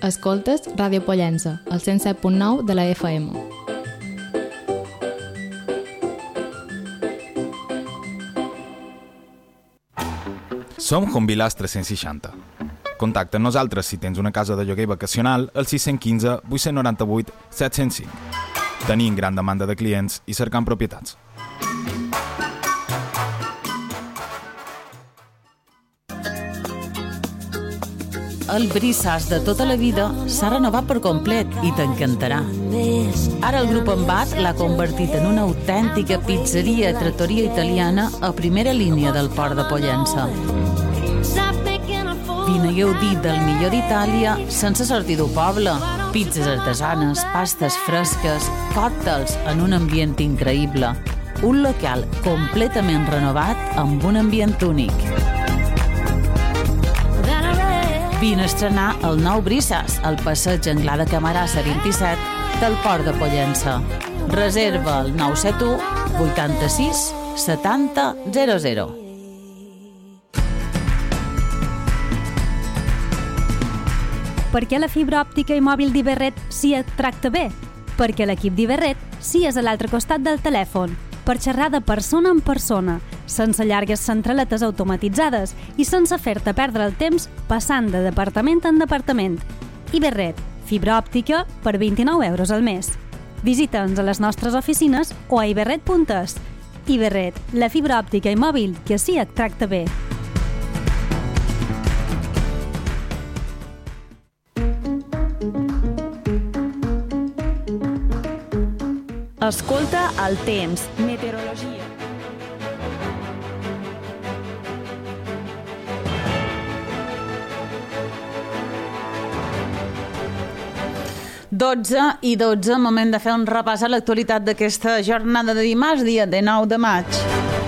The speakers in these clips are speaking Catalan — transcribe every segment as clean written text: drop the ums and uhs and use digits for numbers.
Escoltes Ràdio Pollença, al 107.9 de la FM. Som Jubilars 360. Contacta amb nosaltres si tens una casa de lloguer vacacional al 615 898 705. Tenim gran demanda de clients i cercant propietats. El Brissas de tota la vida s'ha renovat per complet i t'encantarà. Ara el grup Embat l'ha convertit en una autèntica pizzeria trattoria italiana a primera línia del port de Pollença. Vine i gaudit del millor d'Itàlia sense sortir del poble. Pizzas artesanes, pastes fresques, còctels en un ambient increïble. Un local completament renovat amb un ambient únic. Vine a estrenar el nou Brissas al passeig Anglà de Camarasa 27 del Port de Pollença. Reserva el 971 86 70 00. Per què la fibra òptica i mòbil d'Iberret s'hi et tracta bé? Perquè l'equip d'Iberret s'hi és a l'altre costat del telèfon, per xerrar de persona en persona, sense llargues centraletes automatitzades i sense fer-te perdre el temps passant de departament en departament. Iberret, fibra òptica per 29 euros al mes. Visita'ns a les nostres oficines o a iberret.es. Iberret, la fibra òptica i mòbil que sí et tracta bé. Escolta el temps. Meteorologia. i 12, moment de fer un repàs a l'actualitat d'aquesta jornada de dimarts, dia 19 de maig.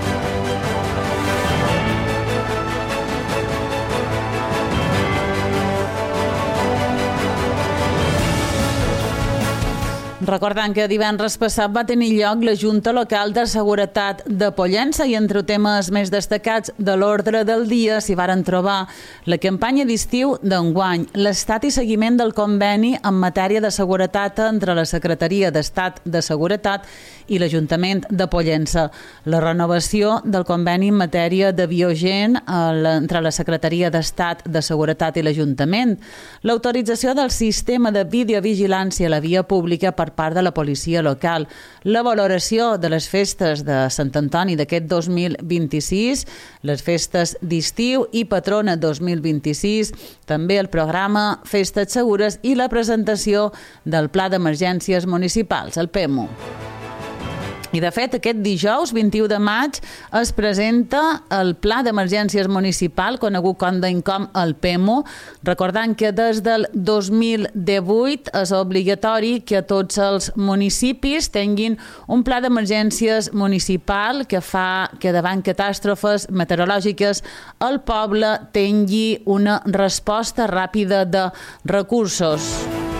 Recordant que divendres passat va tenir lloc la Junta Local de Seguretat de Pollença i entre temes més destacats de l'ordre del dia s'hi varen trobar la campanya d'estiu d'enguany, l'estat i seguiment del conveni en matèria de seguretat entre la Secretaria d'Estat de Seguretat i l'Ajuntament de Pollença, la renovació del conveni en matèria de biogen entre la Secretaria d'Estat de Seguretat i l'Ajuntament, l'autorització del sistema de videovigilància a la via pública per part de la policia local, la valoració de les festes de Sant Antoni d'aquest 2026, les festes d'estiu i patrona 2026, també el programa Festes Segures i la presentació del Pla d'Emergències Municipals, el PEMU. I de fet, aquest dijous, 21 de maig, es presenta el Pla d'Emergències Municipal, conegut com el PEMU, recordant que des del 2018 és obligatori que tots els municipis tinguin un pla d'emergències municipal que fa que davant catàstrofes meteorològiques el poble tingui una resposta ràpida de recursos.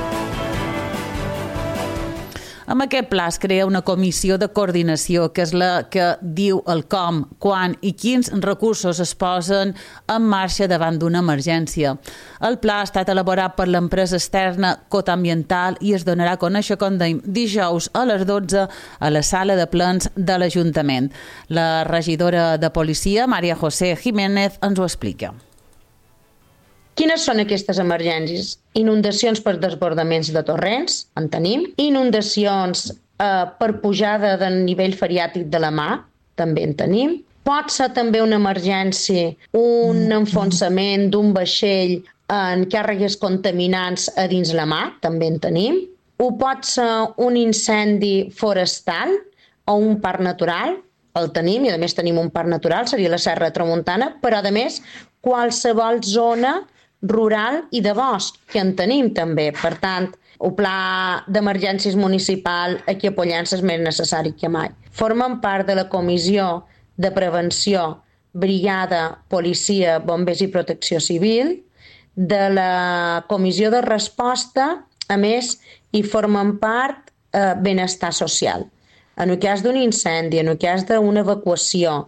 Amb aquest pla es crea una comissió de coordinació, que és la que diu el com, quan i quins recursos es posen en marxa davant d'una emergència. El pla ha estat elaborat per l'empresa externa Cotambiental i es donarà a conèixer, com dèiem, dijous a les 12 a la sala de plens de l'Ajuntament. La regidora de policia, Maria José Jiménez, ens ho explica. Quines són aquestes emergències? Inundacions per desbordaments de torrents, en tenim. Inundacions per pujada del nivell freàtic de la mar, també en tenim. Pot ser també una emergència, un enfonsament d'un vaixell en càrregues contaminants a dins la mar, també en tenim. Ho pot ser un incendi forestal o un parc natural, el tenim, i a més tenim un parc natural, seria la Serra Tramuntana, però a més qualsevol zona rural i de bosc, que en tenim també. Per tant, el pla d'emergències municipal aquí a Pollença és més necessari que mai. Formen part de la Comissió de Prevenció, Brigada, Policia, Bombers i Protecció Civil, de la Comissió de Resposta, a més, hi formen part Benestar Social. En el cas d'un incendi, en el cas d'una evacuació,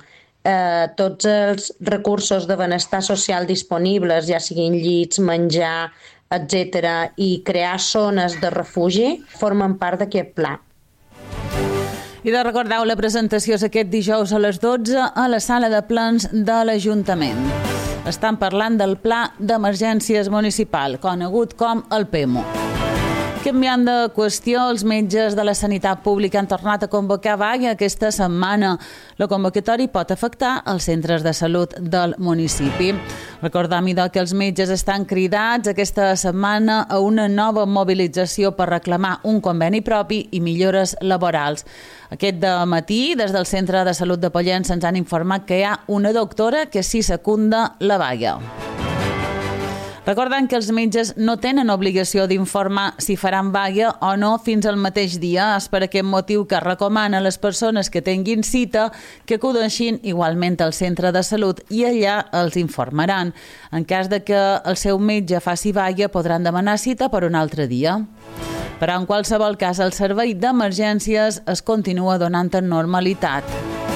tots els recursos de benestar social disponibles, ja siguin llits, menjar, etc., i crear zones de refugi, formen part d'aquest pla. I de recordeu, la presentació és aquest dijous a les 12 a la sala de plens de l'Ajuntament. Estan parlant del Pla d'Emergències Municipal, conegut com el PEMO. Canviant de qüestió, els metges de la sanitat pública han tornat a convocar vaga aquesta setmana. La convocatòria pot afectar els centres de salut del municipi. Recordem, idò, que els metges estan cridats aquesta setmana a una nova mobilització per reclamar un conveni propi i millores laborals. Aquest matí, des del Centre de Salut de Pollença, ens han informat que hi ha una doctora que sí secunda la vaga. Recordant que els metges no tenen obligació d'informar si faran vaga o no fins al mateix dia. És per aquest motiu que recomana a les persones que tinguin cita que acudeixin igualment al centre de salut i allà els informaran. En cas de que el seu metge faci vaga, podran demanar cita per un altre dia. Però en qualsevol cas, el servei d'emergències es continua donant en normalitat.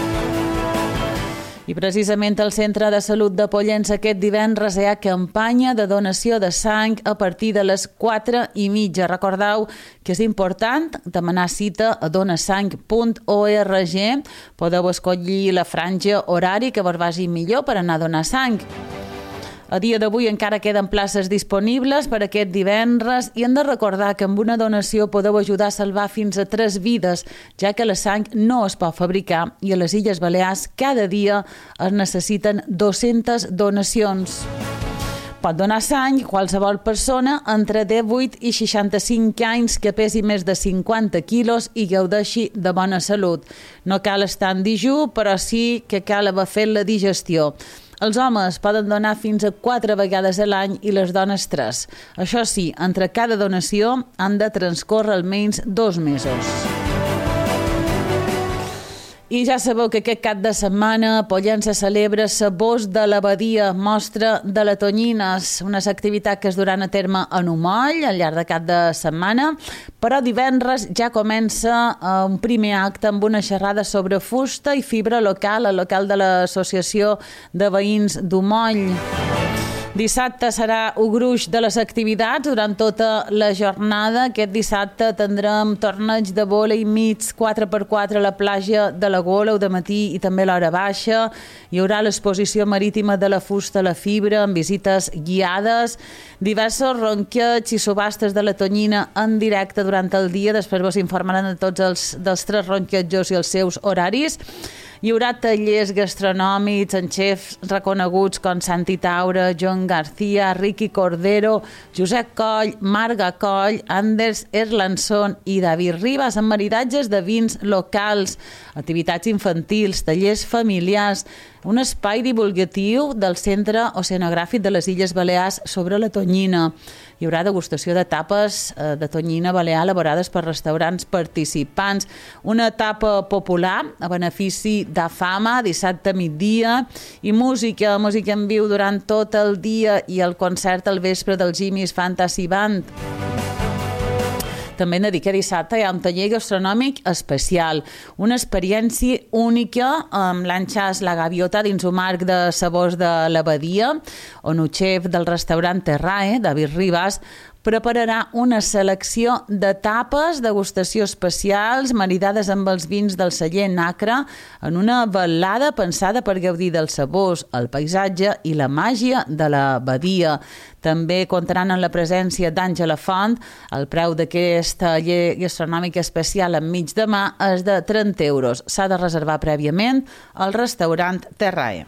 I precisament al Centre de Salut de Pollença aquest divendres hi ha campanya de donació de sang a partir de les 4:30. Recordeu que és important demanar cita a donasang.org. Podeu escollir la franja horari que vos vagi millor per anar a donar sang. A dia d'avui encara queden places disponibles per aquest divendres i hem de recordar que amb una donació podeu ajudar a salvar fins a 3 vides, ja que la sang no es pot fabricar i a les Illes Balears cada dia es necessiten 200 donacions. Pot donar sang qualsevol persona entre 18 i 65 anys que pesi més de 50 quilos i gaudeixi de bona salut. No cal estar en dijú, però sí que cal haver fet la digestió. Els homes poden donar fins a 4 vegades a l'any i les dones 3. Això sí, entre cada donació han de transcórrer almenys 2 mesos. I ja sabeu que aquest cap de setmana Pollença celebra Sabors de l'Abadia, mostra de la tonyina, unes activitats que es duran a terme en Umoll al llarg de cap de setmana, però divendres ja comença un primer acte amb una xerrada sobre fusta i fibra local, al local de l'Associació de Veïns d'Umoll. Dissabte serà un gruix de les activitats durant tota la jornada. Aquest dissabte tindrem torneig de vòlei mix 4x4 a la platja de la Gola al matí i també a l'hora baixa. Hi haurà l'exposició marítima de la fusta a la fibra amb visites guiades, diversos ronquets i subhastes de la tonyina en directe durant el dia. Després vos informaran de tots dels 3 ronquetjos i els seus horaris. Hi haurà tallers gastronòmics amb xefs reconeguts com Santi Taura, Joan García, Ricky Cordero, Josep Coll, Marga Coll, Anders Erlandson i David Ribas, amb maridatges de vins locals, activitats infantils, tallers familiars, un espai divulgatiu del Centre Oceanogràfic de les Illes Balears sobre la tonyina. Hi haurà degustació de tapes de tonyina balear elaborades per restaurants participants, una tapa popular a benefici d'Afama dissabte a migdia i música en viu durant tot el dia i el concert al vespre del Jimmy's Fantasy Band. També hem de dir que dissabte hi ha un taller gastronòmic especial, una experiència única amb l'Anxàs La Gaviota dins un marc de Sabors de l'Abadia, on el xef del restaurant Terrae, David Ribas, prepararà una selecció de tapes, degustació especials, maridades amb els vins del celler Nacra, en una velada pensada per gaudir dels sabors, el paisatge i la màgia de la badia. També comptaran amb la presència d'Àngela Font. El preu d'aquest taller gastronòmic especial enmig de mà és de 30 euros. S'ha de reservar prèviament al restaurant Terrae.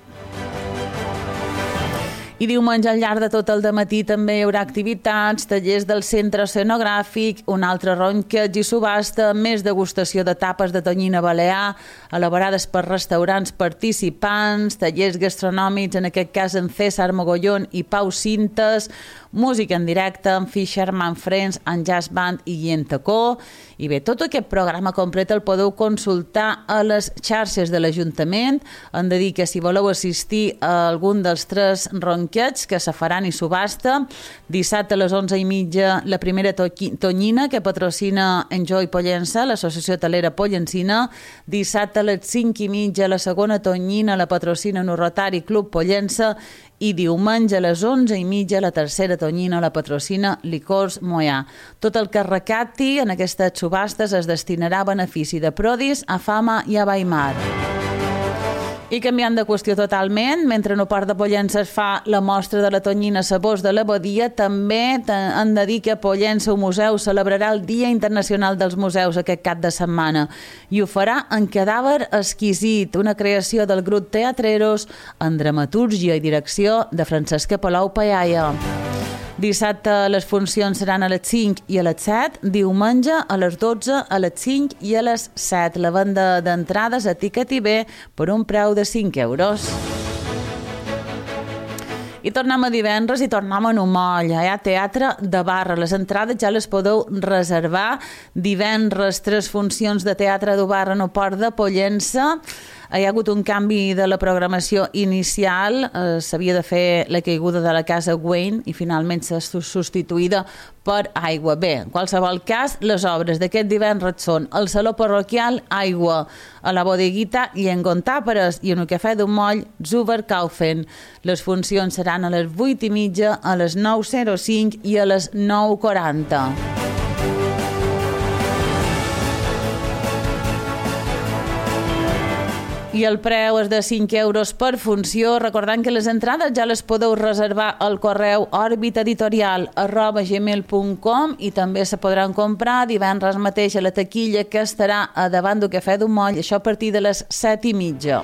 I diumenge al llarg de tot el dematí també hi haurà activitats, tallers del centre oceanogràfic, un altre ronqueig i subhasta, més degustació de tapes de tonyina balear, elaborades per restaurants participants, tallers gastronòmics, en aquest cas en César Mogollón i Pau Cintes, música en directe amb Fisherman Friends, en Jazz Band i Guillem Tacó. I bé, tot aquest programa complet el podeu consultar a les xarxes de l'Ajuntament. Hem de dir que si voleu assistir a algun dels 3 ronquets que se faran i subhasta, dissabte a les 11:30 la primera tonyina que patrocina Enjoy Pollença, l'associació hotelera pollencina, dissabte a les 5:30 la segona tonyina la patrocina el Rotary Club Pollença i diumenge a les 11:30 la tercera tonyina la patrocina Licors Moià. Tot el que es recapti en aquestes subhastes es destinarà a benefici de Prodis, a Fama i a Weimar. I canviant de qüestió totalment, mentre no Port de Pollença es fa la mostra de la tonyina Sabors de l'Abadia, també han de dir que Pollença Museu celebrarà el Dia Internacional dels Museus aquest cap de setmana i ho farà en Cadàver Exquisit, una creació del grup Teatreros en dramatúrgia i direcció de Francesca Palau Pallaia. Dissabte les funcions seran a les 5 i a les 7, diumenge a les 12, a les 5 i a les 7. La venda d'entrades a Ticket IB per un preu de 5 euros. I tornem a divendres i tornem a Numolla. Hi ha teatre de barra. Les entrades ja les podeu reservar. Divendres, 3 funcions de teatre de barra no Port de Pollença. Hi ha hagut un canvi de la programació inicial, s'havia de fer La caiguda de la casa Wayne i finalment s'ha substituïda per Aigua. Bé, en qualsevol cas, les obres d'aquest divendres són el Saló Parroquial Aigua, a la Bodeguita Llengon Tàperes i en el Cafè d'un Moll Zuberkaufen. Les funcions seran a les 8:30, a les 9:05 i a les 9:40. I el preu és de 5 euros per funció, recordant que les entrades ja les podeu reservar al correu orbitaeditorial@gmail.com i també se podran comprar divendres mateix a la taquilla que estarà a davant del Cafè d'un Moll, això a partir de les 7:30.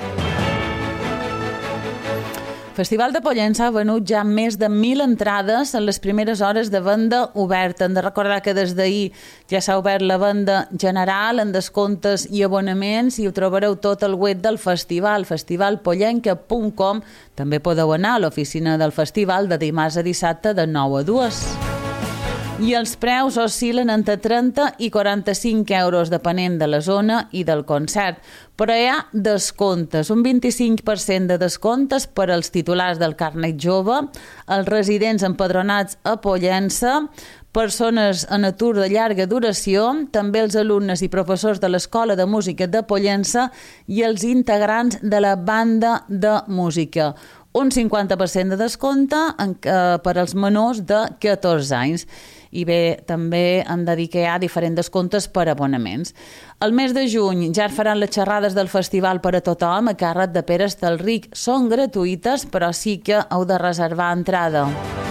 Festival de Pollença ha venut ja més de 1.000 entrades en les primeres hores de venda oberta. Hem de recordar que des d'ahir ja s'ha obert la venda general en descomptes i abonaments i ho trobareu tot al web del festival, festivalpollenca.com. També podeu anar a l'oficina del festival de dimarts a dissabte de 9 a 2. I els preus oscil·len entre 30 i 45 euros, depenent de la zona i del concert. Però hi ha descomptes, un 25% de descomptes per als titulars del carnet jove, els residents empadronats a Pollença, persones en atur de llarga duració, també els alumnes i professors de l'Escola de Música de Pollença i els integrants de la banda de música. Un 50% de descompte per als menors de 14 anys. I bé, també hem de dir que hi ha diferents descomptes per abonaments. El mes de juny ja faran les xerrades del festival per a tothom a càrrec de Pere Estalric. Són gratuïtes, però sí que heu de reservar entrada.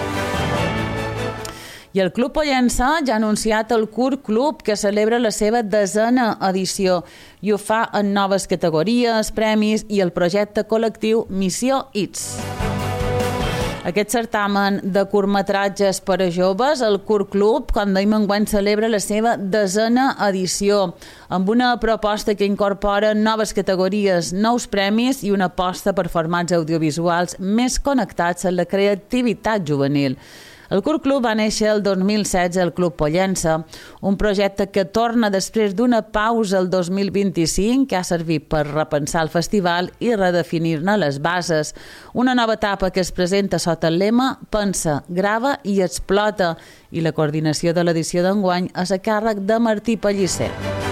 I el Club Pollença ja ha anunciat el Curt Club, que celebra la seva 10a edició i ho fa en noves categories, premis i el projecte col·lectiu Missió Hits. Aquest certamen de curtmetratges per a joves, el Curt Club, com dèiem enguany, celebra la seva 10a edició, amb una proposta que incorpora noves categories, nous premis i una aposta per formats audiovisuals més connectats amb la creativitat juvenil. El Curt Club va néixer el 2016 al Club Pollença, un projecte que torna després d'una pausa el 2025 que ha servit per repensar el festival i redefinir-ne les bases. Una nova etapa que es presenta sota el lema Pensa, grava i explota, i la coordinació de l'edició d'enguany és a càrrec de Martí Pellicer.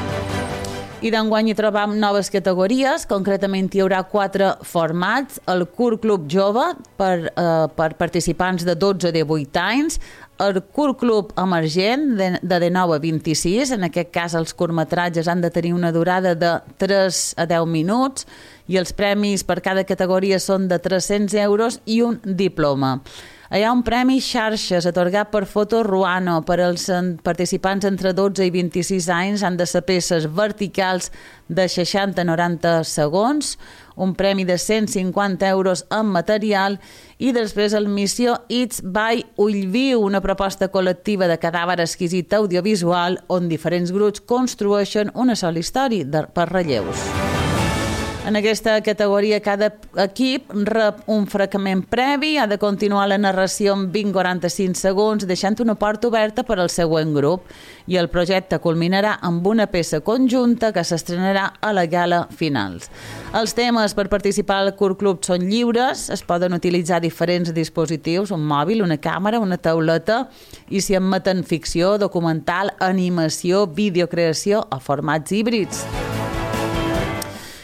I d'enguany hi trobam noves categories, concretament hi haurà 4 formats, el Curt Club Jove per participants de 12 a 18 anys, el Curt Club Emergent de 19 a 26, en aquest cas els curtmetratges han de tenir una durada de 3 a 10 minuts i els premis per cada categoria són de 300 euros i un diploma. Hi ha un premi xarxes atorgat per Foto Ruano per als participants entre 12 i 26 anys. Han de ser peces verticals de 60 a 90 segons, un premi de 150 euros en material i després el Missió Hits by Ullviu, una proposta col·lectiva de cadàver exquisit audiovisual on diferents grups construeixen una sola història per relleus. En aquesta categoria, cada equip rep un fragment previ, ha de continuar la narració en 20-45 segons, deixant una porta oberta per al següent grup. I el projecte culminarà amb una peça conjunta que s'estrenarà a la gala finals. Els temes per participar al Curt Club són lliures, es poden utilitzar diferents dispositius, un mòbil, una càmera, una tauleta, i s'hi admeten ficció, documental, animació, videocreació o formats híbrids.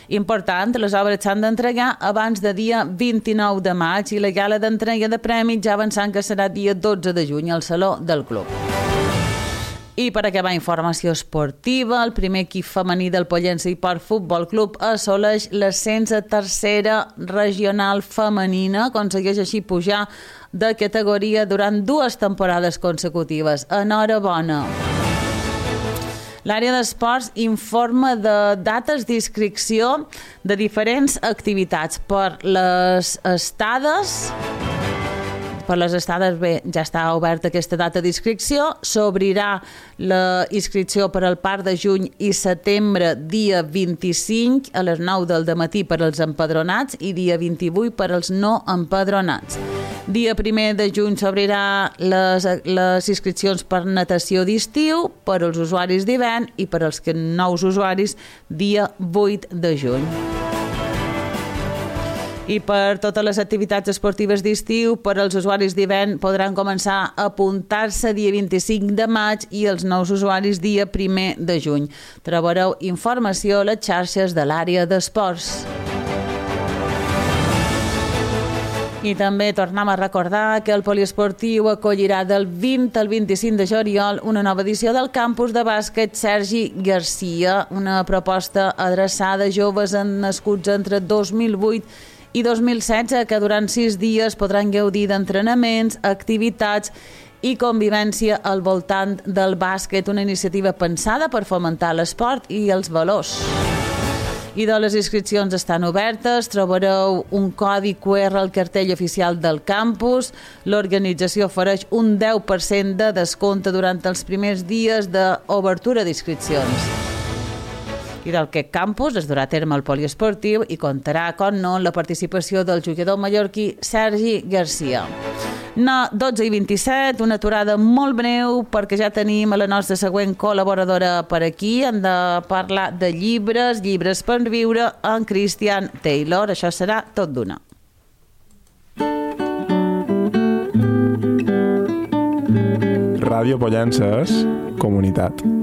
Important, les obres s'han d'entregar abans de dia 29 de maig i la gala d'entrega de premis ja avançant que serà dia 12 de juny al Saló del Club. I per acabar, informació esportiva, el primer equip femení del Pollença i Port Futbol Club assoleix l'ascens a tercera regional femenina, aconsegueix així pujar de categoria durant 2 temporades consecutives. Enhorabona! L'àrea d'esports informa de dates d'inscripció de diferents activitats per les estades. Per les estades, bé, ja està oberta aquesta data d'inscripció. S'obrirà la inscripció per al Parc de Juny i Setembre dia 25 a les 9 del dematí per als empadronats i dia 28 per als no empadronats. Dia 1 de juny s'obrirà les inscripcions per natació d'estiu, per als usuaris d'hivern i per als nous usuaris dia 8 de juny. I per totes les activitats esportives d'estiu, per als usuaris d'hivern podran començar a apuntar-se dia 25 de maig i els nous usuaris dia 1 de juny. Trobareu informació a les xarxes de l'àrea d'esports. I també tornem a recordar que el poliesportiu acollirà del 20 al 25 de juliol una nova edició del campus de bàsquet Sergi Garcia, una proposta adreçada a joves nascuts entre 2008 i 2016 que durant 6 dies podran gaudir d'entrenaments, activitats i convivència al voltant del bàsquet, una iniciativa pensada per fomentar l'esport i els valors. I de les inscripcions estan obertes, trobareu un codi QR al cartell oficial del campus. L'organització ofereix un 10% de descompte durant els primers dies d'obertura d'inscripcions. I d'aquest campus es durà a terme el poliesportiu i comptarà, com no, la participació del jugador mallorquí Sergi Garcia. 12 i 27, una aturada molt breu perquè ja tenim a la nostra següent col·laboradora per aquí. Hem de parlar de llibres per viure, en Christian Taylor. Això serà tot d'una. Ràdio Pollença és comunitat.